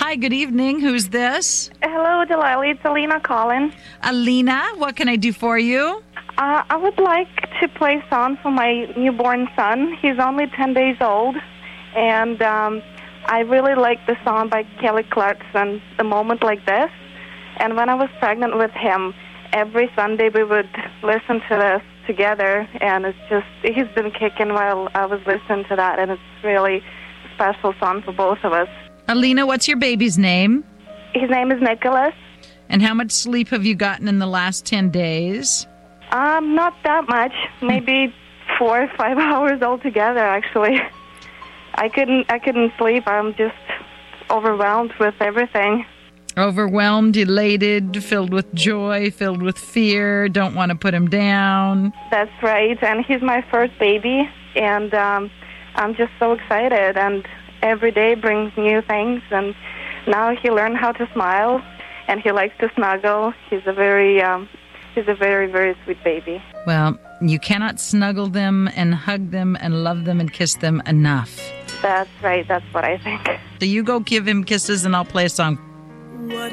Hi, good evening. Who's this? Hello, Delilah. It's Alina calling. Alina, what can I do for you? I would like to play a song for my newborn son. He's only 10 days old, and I really like the song by Kelly Clarkson, "A Moment Like This." And when I was pregnant with him, every Sunday we would listen to this together, and he's been kicking while I was listening to that, and it's really a special song for both of us. Alina, what's your baby's name? His name is Nicholas. And how much sleep have you gotten in the last 10 days? Not that much. Maybe 4 or 5 hours altogether, actually. I couldn't sleep. I'm just overwhelmed with everything. Overwhelmed, elated, filled with joy, filled with fear, don't want to put him down. That's right. And he's my first baby, and I'm just so excited. And every day brings new things. And now he learned how to smile, and he likes to snuggle. He's a very, very sweet baby. Well, you cannot snuggle them and hug them and love them and kiss them enough. That's right. That's what I think. So you go give him kisses and I'll play a song